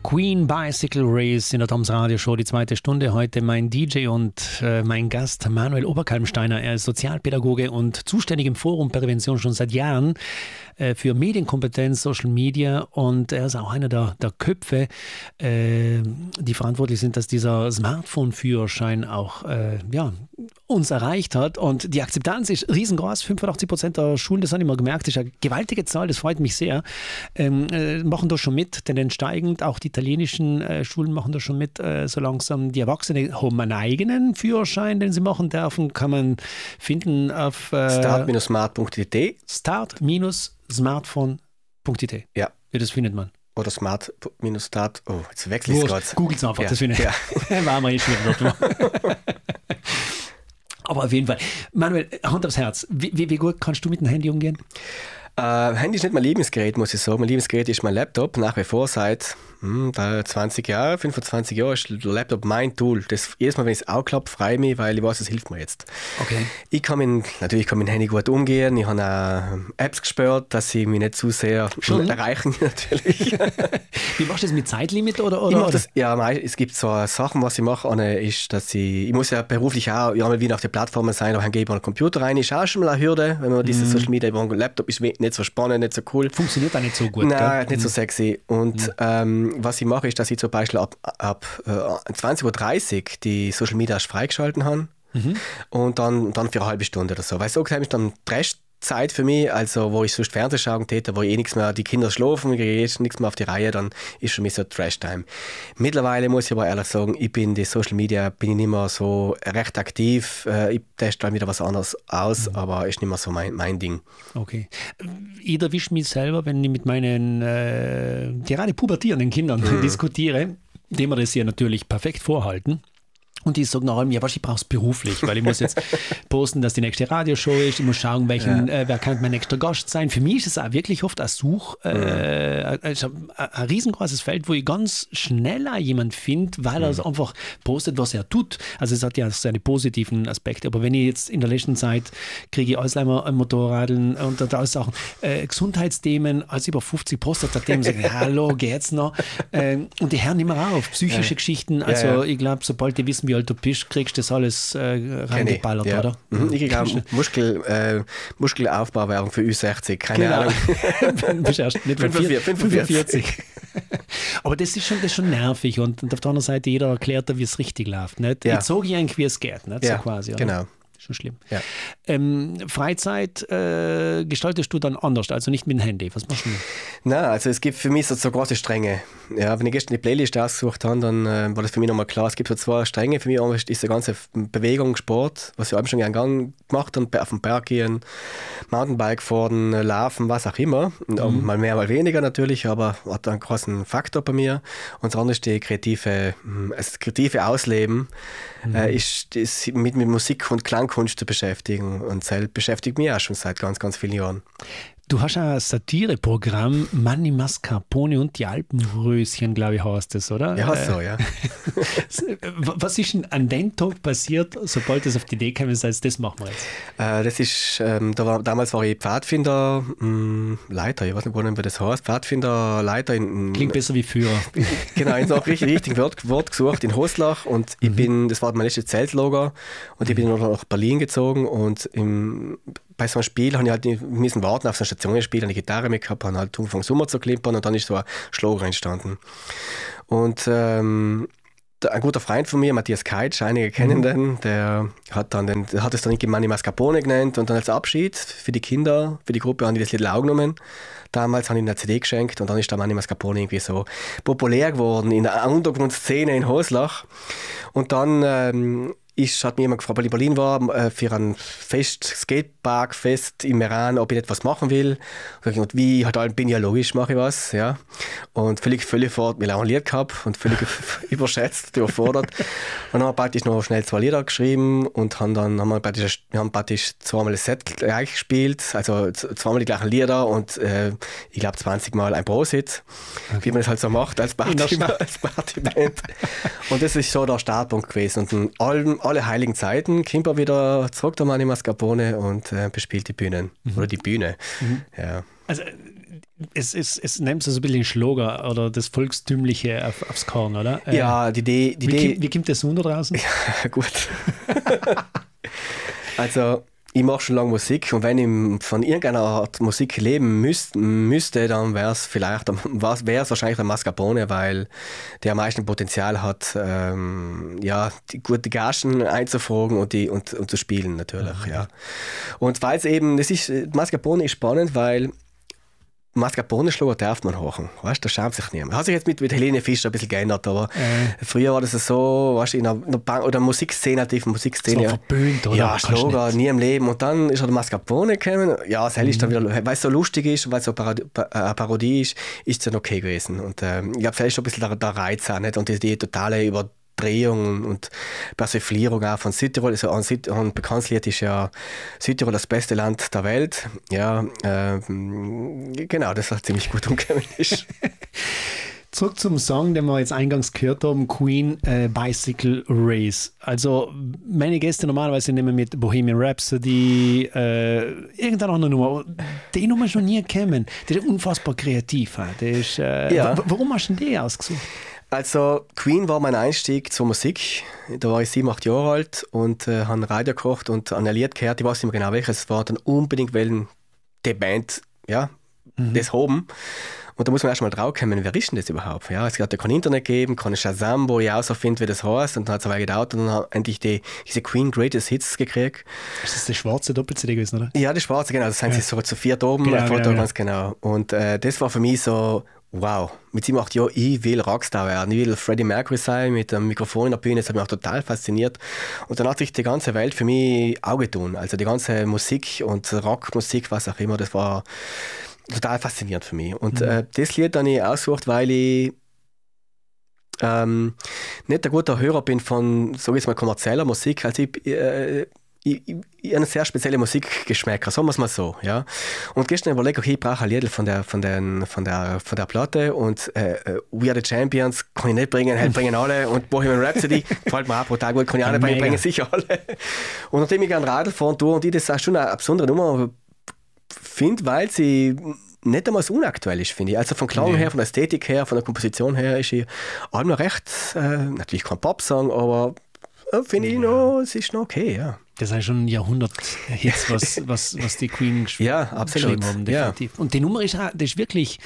Queen Bicycle Race in der Toms Radio Show, die zweite Stunde. Heute mein DJ und mein Gast Manuel Oberkalmsteiner. Er ist Sozialpädagoge und zuständig im Forum Prävention schon seit Jahren für Medienkompetenz, Social Media, und er ist auch einer der Köpfe, die verantwortlich sind, dass dieser Smartphone-Führerschein auch uns erreicht hat. Und die Akzeptanz ist riesengroß. 85% der Schulen, das habe ich mal gemerkt, ist eine gewaltige Zahl, das freut mich sehr. Machen da schon mit, Tendenz steigend. Auch die italienischen Schulen machen da schon mit, so langsam. Die Erwachsenen haben einen eigenen Führerschein, den sie machen dürfen. Kann man finden auf start-smart.it. Start-smartphone.it. Ja. Ja, das findet man. Oder smart-start. Oh, jetzt wechsle ich es gerade. Googelt es einfach, ja. Das findet ja. Waren wir schon dort. Aber auf jeden Fall. Manuel, Hand aufs Herz. Wie gut kannst du mit dem Handy umgehen? Handy ist nicht mein Lieblingsgerät, muss ich sagen. Mein Lieblingsgerät ist mein Laptop. Nach wie vor seit 25 Jahren, 25 Jahren ist der Laptop mein Tool. Jedes Mal, wenn ich es aufklappe, freue ich mich, weil ich weiß, es hilft mir jetzt. Okay. Ich kann mit dem Handy gut umgehen. Ich habe auch Apps gesperrt, dass sie mich nicht zu sehr erreichen, natürlich. Wie machst du das mit Zeitlimit? Oder? Ich mache das, ja, es gibt so Sachen, was ich mache. Eine ist, dass ich muss ja beruflich auch wieder auf der Plattform sein, da gebe ich einen Computer rein. Ist auch schon mal eine Hürde, wenn man diese Social Media über einen Laptop ist nicht so spannend, nicht so cool. Funktioniert auch nicht so gut, nein, nicht so sexy. Und was ich mache, ist, dass ich zum Beispiel ab 20.30 Uhr die Social Media freigeschalten habe. Und dann für eine halbe Stunde oder so. Weil so gesagt ist dann Restzeit für mich, also wo ich sonst Fernsehen schauen täte, wo ich nichts mehr, die Kinder schlafen, ich gehe nichts mehr auf die Reihe, dann ist für mich so Trash-Time. Mittlerweile muss ich aber ehrlich sagen, ich bin die Social Media nicht mehr so recht aktiv. Ich teste dann wieder was anderes aus, aber ist nicht mehr so mein Ding. Okay. Ich erwische mich selber, wenn ich mit meinen gerade pubertierenden Kindern diskutiere, dem wir das hier natürlich perfekt vorhalten. Und die sagen nach allem, ja, was, ich brauche es beruflich, weil ich muss jetzt posten, dass die nächste Radioshow ist, ich muss schauen, wer kann mein nächster Gast sein. Für mich ist es auch wirklich oft ein ein riesengroßes Feld, wo ich ganz schnell auch jemanden finde, weil er einfach postet, was er tut. Also es hat ja seine positiven Aspekte, aber wenn ich jetzt in der letzten Zeit kriege ich Alzheimer am Motorradeln und da ist auch Gesundheitsthemen, als über 50 postet, seitdem sagen, hallo, geht's noch? Und die hören immer auf, psychische Geschichten, also ich glaube, sobald die wissen, wie alt du bist, kriegst du das alles reingeballert, oder? Ich kriege auch Muskelaufbauwerbung für Ü60, keine Ahnung. Du bist erst nicht 45. Aber das ist schon nervig und auf der anderen Seite, jeder erklärt dir, wie es richtig läuft. Nicht? Jetzt sage ich eigentlich, wie es geht, nicht? So quasi, oder? Genau. Schon schlimm. Ja. Freizeit gestaltest du dann anders, also nicht mit dem Handy. Was machst du? Nein, also es gibt für mich so große Stränge. Ja, wenn ich gestern die Playlist ausgesucht habe, dann war das für mich nochmal klar. Es gibt so zwei Stränge. Für mich ist diese ganze Bewegung, Sport, was ich schon gerne gemacht habe, auf dem Berg gehen, Mountainbike fahren, laufen, was auch immer. Mal mehr, mal weniger natürlich, aber hat einen großen Faktor bei mir. Und das andere ist das kreative Ausleben. Ist mit Musik und Klangkunst zu beschäftigen. Und selbst beschäftigt mich auch schon seit ganz, ganz vielen Jahren. Du hast ein Satireprogramm, Manni Mascarpone und die Alpenröschen, glaube ich, heißt das, oder? Ja, so, ja. Was ist denn an dem Tag passiert, sobald das auf die Idee kam, das machen wir jetzt? Das ist, damals war ich Pfadfinderleiter, ich weiß nicht, wie das heißt, Pfadfinderleiter in... Klingt besser wie Führer. Genau, ich habe auch richtig Wort gesucht in Hoslach und das war mein letztes Zeltlager und ich bin noch nach Berlin gezogen und bei so einem Spiel habe ich halt müssen warten auf so ein Stationsspiel, eine Gitarre mitgehabt, habe halt angefangen Sommer zu klimpern und dann ist so ein Schlager entstanden. Und ein guter Freund von mir, Matthias Keitsch, einige kennen den, der hat es dann Manni Mascarpone genannt und dann als Abschied für die Kinder, für die Gruppe, haben die das Lied auch genommen. Damals habe ich eine CD geschenkt und dann ist der Manni Mascarpone irgendwie so populär geworden in der Untergrundszene in Hoslach. Und dann hat mir jemand gefragt, weil ich in Berlin war, für ein Skatepark-Fest im Meran, ob ich etwas machen will. Und wie, bin ich ja logisch, mache ich was. Ja. Und völlig fort, weil ich auch ein Lied gehabt und völlig überschätzt, überfordert. Und dann haben wir praktisch noch schnell 2 Lieder geschrieben und haben wir praktisch zweimal das Set gleich gespielt, also zweimal die gleichen Lieder und ich glaube 20 Mal ein Prosit, wie man das halt so macht als Partyband. Und das ist so der Startpunkt gewesen. Und alle heiligen Zeiten kommt er wieder zurück, der Manni Mascarpone, und bespielt die Bühnen. Oder die Bühne. Ja. Also, es nimmt so ein bisschen den Schlager oder das Volkstümliche aufs Korn, oder? Ja, die Idee... Wie kommt der Sohn da draußen? Ja, gut. Also, ich mache schon lange Musik und wenn ich von irgendeiner Art Musik leben müsste, dann wäre es wahrscheinlich der Mascarpone, weil der am meisten Potenzial hat, die gute Gagen einzufragen und zu spielen natürlich. Ja. Und weil es eben, Mascarpone ist spannend, weil Mascarpone-Schlager darf man hören. Weißt, da schämt sich niemand. Hat sich jetzt mit Helene Fischer ein bisschen geändert, aber früher war das so, weißt, in einer Bank oder Musikszene, tiefen Musikszene. So verböhnt, oder? Ja, Schlager, nie im Leben. Und dann ist der Mascarpone gekommen. Ja, das ist dann wieder, weil es so lustig ist und weil es so eine Parodie ist es dann okay gewesen. Und ich glaube, vielleicht schon ein bisschen der Reiz auch, nicht? Und die totale Überdrehung und Persiflierung auch von Südtirol. Also ein bekanntes Lied ist ja Südtirol das beste Land der Welt. Ja, genau, das hat ziemlich gut umgekommen ist. Zurück zum Song, den wir jetzt eingangs gehört haben, Queen Bicycle Race. Also meine Gäste normalerweise nehmen mit Bohemian Rhapsody, irgendeine andere Nummer. Die Nummer schon nie kennen. Der ist unfassbar kreativ. Der ist, warum hast du denn die ausgesucht? Also Queen war mein Einstieg zur Musik. Da war ich 7, 8 Jahre alt und habe Radio gekocht und an ein Lied gehört. Ich weiß nicht mehr genau welches. Es war dann unbedingt, weil die Band das haben. Und da muss man erst mal drauf kommen, wer ist denn das überhaupt? Ja, es hat ja kein Internet gegeben, kein Shazam, wo ich auch so finde, wie das heißt. Und dann hat es aber gedauert und dann habe ich endlich diese Queen Greatest Hits gekriegt. Ist das die schwarze Doppel-CD gewesen, oder? Ja, die schwarze, genau. Das sind sie so zu 4 oben, ganz genau. Und das war für mich so, wow, mit 7, 8 Jahren, ich will Rockstar werden, ich will Freddie Mercury sein mit einem Mikrofon in der Bühne, das hat mich auch total fasziniert. Und dann hat sich die ganze Welt für mich Auge tun, also die ganze Musik und Rockmusik, was auch immer, das war total faszinierend für mich. Und das Lied habe ich ausgesucht, weil ich nicht ein guter Hörer bin von, sag ich jetzt mal, kommerzieller Musik. Also ich habe eine sehr spezielle Musikgeschmäcker, sagen wir es mal so. Ja. Und gestern überlege ich, ich brauche ein Lied von der Platte und We Are The Champions kann ich nicht bringen, halt bringen alle und Bohemian Rhapsody gefällt mir auch brutal gut, kann ich auch nicht bringen, sicher alle. Und nachdem ich gerne Radl fahren tue und ich das auch schon eine besondere Nummer finde, weil sie nicht einmal so unaktuell ist, finde ich. Also vom Klang her, von der Ästhetik her, von der Komposition her ist sie allem noch recht, natürlich kein Popsong, aber finde ich noch, es ist noch okay, ja. Das sind schon Jahrhundert-Hits, was die Queen geschrieben haben, definitiv. Ja. Und die Nummer ist wirklich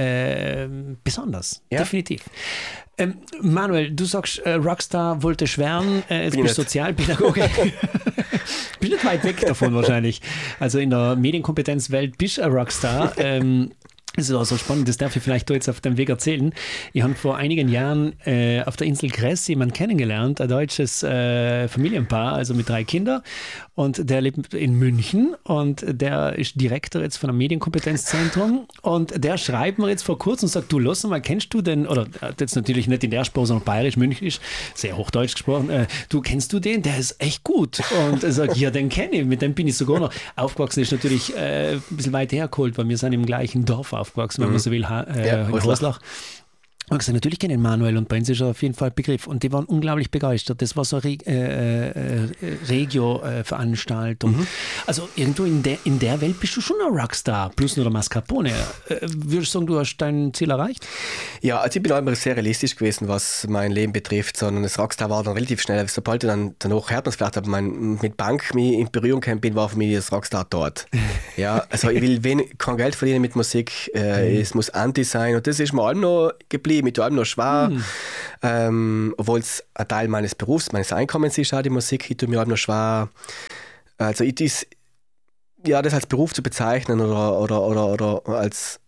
besonders, definitiv. Manuel, du sagst, Rockstar wollte schwärmen, jetzt bist du Sozialpädagoge. Bist nicht weit weg davon wahrscheinlich. Also in der Medienkompetenzwelt bist du ein Rockstar. Das ist auch so spannend, das darf ich vielleicht jetzt auf dem Weg erzählen. Ich habe vor einigen Jahren auf der Insel Kress jemanden kennengelernt, ein deutsches Familienpaar, also mit 3 Kindern. Und der lebt in München und der ist Direktor jetzt von einem Medienkompetenzzentrum. Und der schreibt mir jetzt vor kurzem und sagt, du, lass mal, kennst du den, oder jetzt natürlich nicht in der Sprache, sondern bayerisch, münchnisch, sehr hochdeutsch gesprochen, du, kennst du den? Der ist echt gut. Und er sagt, ja, den kenne ich, mit dem bin ich sogar noch aufgewachsen. Ist natürlich ein bisschen weit hergeholt, weil wir sind im gleichen Dorf aufgewachsen, wenn man so will, in Roslach. Und ich gesagt, natürlich kenne ich Manuel und bei uns ist er auf jeden Fall Begriff. Und die waren unglaublich begeistert. Das war so eine Regio-Veranstaltung. Also irgendwo in der Welt bist du schon ein Rockstar, plus nur der Mascarpone. Würdest du sagen, du hast dein Ziel erreicht? Ja, also ich bin auch immer sehr realistisch gewesen, was mein Leben betrifft, sondern das Rockstar war dann relativ schnell. Sobald ich dann danach hört man es vielleicht, aber mit Bank in Berührung gekommen bin, war für mich das Rockstar dort. Ja, also ich will kein Geld verdienen mit Musik, es muss Anti sein und das ist mir allem noch geblieben. Mit allem noch schwer, obwohl es ein Teil meines Berufs, meines Einkommens ist, auch die Musik, ich tue mir allem noch schwer. Also das als Beruf zu bezeichnen oder als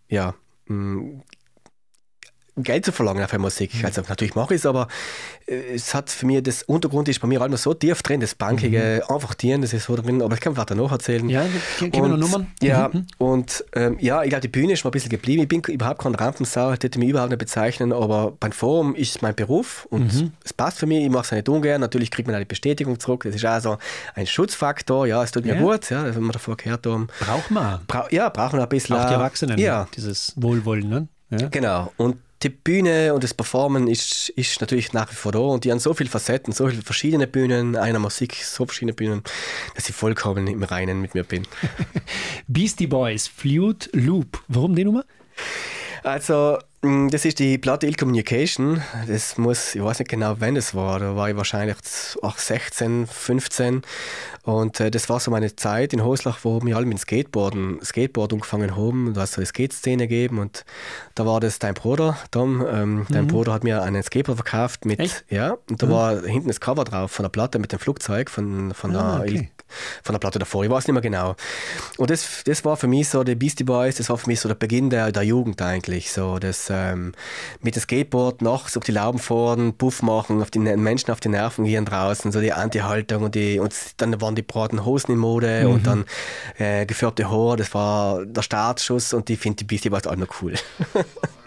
Geld zu verlangen auf eine Musik. Also natürlich mache ich es, aber es hat für mich, das Untergrund ist bei mir immer so tief drin, das Bankige, einfach dienen, das ist so drin, aber ich kann weiter noch erzählen. Ja, gib mir noch Nummern. Ja, und ich glaube, die Bühne ist mir ein bisschen geblieben. Ich bin überhaupt kein Rampensau, ich hätte mich überhaupt nicht bezeichnen, aber beim Forum ist es mein Beruf und es passt für mich, ich mache es nicht ungern, natürlich kriegt man eine Bestätigung zurück, das ist auch so ein Schutzfaktor, ja, es tut mir gut, ja, wenn wir davor gehört haben. Braucht man. Brauchen wir ein bisschen. Auch die Erwachsenen, dieses Wohlwollen, ne? Ja. Genau, und die Bühne und das Performen ist natürlich nach wie vor da und die haben so viele Facetten, so viele verschiedene Bühnen, einer Musik, so verschiedene Bühnen, dass ich vollkommen im Reinen mit mir bin. Beastie Boys, Flute Loop, warum die Nummer? Also, das ist die Platte Ill Communication. Das muss, ich weiß nicht genau, wann das war. Da war ich wahrscheinlich 16, 15. Und das war so meine Zeit in Hoslach, wo wir alle mit Skateboard angefangen haben. Und da hat es so eine Skate-Szene gegeben. Und da war das dein Bruder, Tom. Dein Bruder hat mir einen Skateboard verkauft mit. Echt? Ja, und da war hinten das Cover drauf von der Platte mit dem Flugzeug von der Platte davor, ich weiß nicht mehr genau. Und das war für mich so, die Beastie Boys, das war für mich so der Beginn der Jugend eigentlich. So das mit dem Skateboard nachts auf die Lauben fahren, Puff machen, auf die Menschen auf die Nerven gehen draußen, so die Anti-Haltung und dann waren die breiten Hosen in Mode und dann gefärbte Haare, das war der Startschuss und ich finde die Beastie Boys auch noch cool.